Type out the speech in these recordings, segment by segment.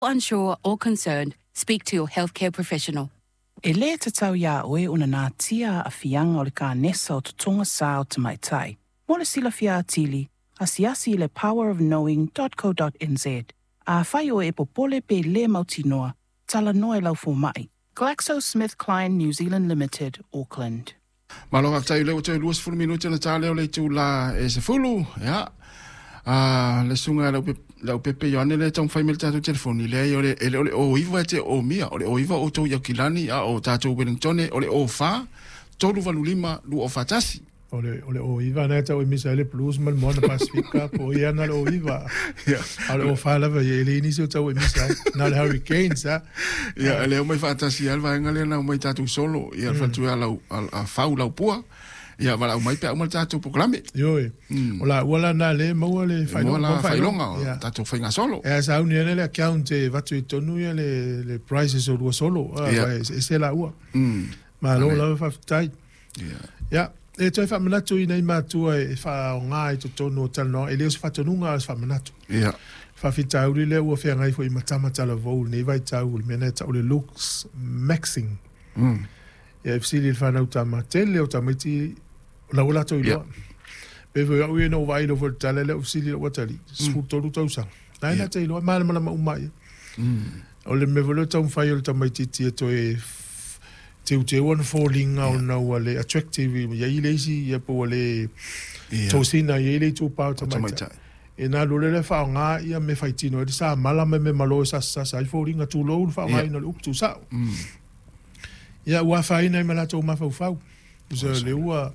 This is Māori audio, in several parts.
Unsure or concerned, speak to your healthcare professional. E le te tau ia oe una nā tia a fianga o le ka nesa o tutunga sa o te maitai. Mo le sila fia atili, asiasi le powerofknowing.co.nz. A whai o e popole pe le mautinoa, tala noe lau mai. GlaxoSmithKline New Zealand Limited, Auckland. Malonga tai leo te 2 minuti na tale o le tu la e se fulu, ya. Le sunga la pepe yone le tong fai milta tu telefoni le ole o iwa te o mia ole o iwa o to yakilani a o tato Wellington ole o fa tolu valulima lu o fatasi ole o iwa na ta o misa le plus mal mo na pasifika po ia na o iwa ole o fa la va ele inicio ta o misa na le hurricanes ya le o mai fatasi alva ngale na o mai tato solo ia fa tu ala a faula pua ia wala mai pe o tato programe yo wala na le mo le failonga tato fainga solo e sa uni le account va tu tonu le prices o lo solo c'est la ua ma lo la fa tai ya e toi fa manatu ina ma tu e fa ngai to tonu tal no e le fa tonu nga fa manatu ya fa fita uri le o fa ngai fo i matama tala vo ne vai tau le meneta o le looks maxing e fsi le fa na utama tele o tamiti la wala to ilo pe vo u no vai lo volta le usili o tali sfuto lu tausa na ina te ilo mal mal mai o le me volo tau fai o tamai titi to e te one falling on no wale attractive ya ile si ya po le to sina ya ile tu pa tamai e na lo le fa nga ia me fai tino di sa mala me malo sa i falling tu lo fa nga ina up tu sa ya wa fa ina me la to ma fa so le wa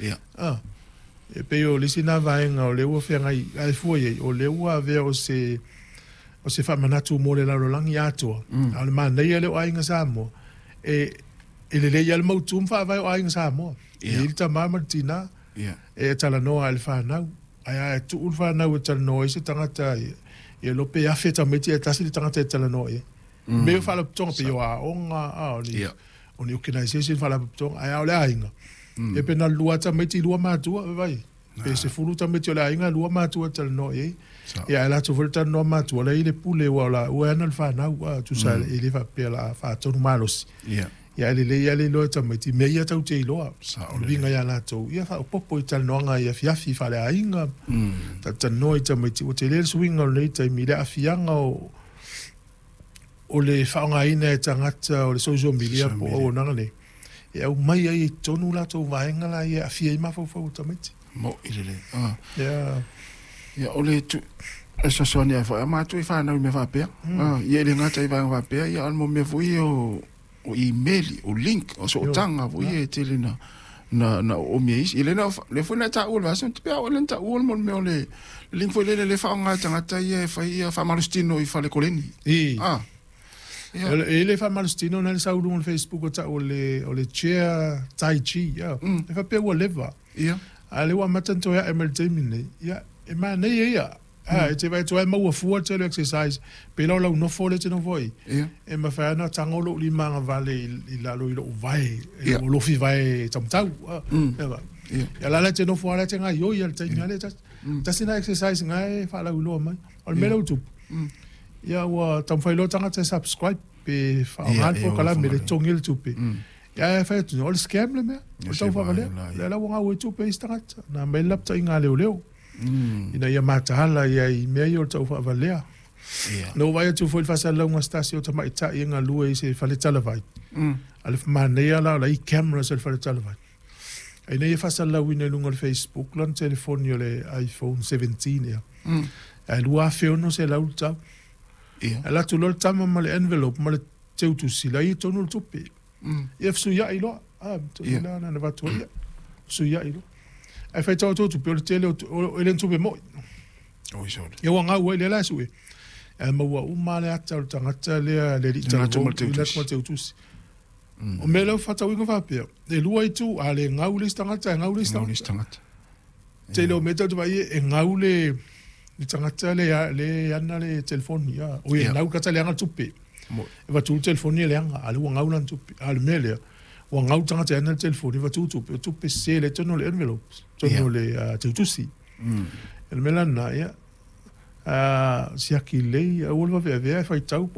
e pe o lisina vaenga o le ua whengai ai fuaye o le ua vea o se fa manatu mo le laro langi atua ale mana ia le o ainga Samoa e le le al mautum fa vai o ainga Samoa e ta mama tina e tala noa al whanau ai tu ul whanau e tala noa se tangata e lo pe afeta meti e tasi tangata e tala noa me o whala tonga pe o a onga o ni organization whala tonga ai o le ainga e pena lua ta meti lua matua vai pe se fulu ta meti la inga lua matua tal no e ala to volta no matua la ile pule wala o ana fa na tu sa ile fa pe la fa to malos ya ile lo ta meti me ya ta te lo o vinga ya la to ya fa popo tal no nga ya fi fa la inga ta no ta meti o te le swing o le ta mi la fianga o le fa nga ina tangata o le social media po o nanga le e au mai ai tonu la to vaenga la ia fia ma fo tamiti mo ile ya ole tu eso sonia fo ma tu fa na me va pe ia le ngata i va pe ia al mo me vui o email o link o so tanga vui tele na o me is ile na le fo na ta o va so te pe o le ta o mo me le link fo le fa ngata ngata ia fa malustino i fa le koleni ele fa malustino na sa ulu on Facebook o le chair tai chi e fa pe o leva ale wa matanto ya MLT mine e ma ne e te vai to e mo fu te exercise pe lo no fo le te no voi e ma fa na tangolo li manga vale i la lo vai e lo fi vai tamtau ya la te no fo la te nga yo ya te ngale ta sina exercise nga e fa la lo mai al melo tu ya wa tam fai lo tanga te subscribe pe fa al po kala me le tongil tu pe ya fa tu no scam le me o tau fa vale la wa wa tu pe start na me lap ta inga leo ina ya mata hala ya i me yo tau fa vale no vai tu foi fa sa longa stasio ta mai ta inga lue se fa le talavai al mane ya la i camera se fa le talavai ai nei fa sa la wina lunga Facebook lan telefonio le iPhone 17 ya ai lua fe no se la ulta ala tu lol tama mal envelope mal teu tu sila i tonu tupi if su ya ilo tu ila na va tu ya su ya ilo ai fa tu tu per tele o ele tupi mo o iso ya wa nga we le la su e ma wa u male ata tanga le le tanga teu tu o me lo fa tu va pe e lua i tu ale nga u le tanga tanga te lo meta tu vai e nga u le ni tangata le ana le telefoni ya o ia nau kata le anga tupe va tu telefoni le anga alu ngau lan tupe al mele o ngau tangata ana telefoni va tu tupe se le tono le envelope tono le tutusi el melana ya sia ki le o va ve fa tau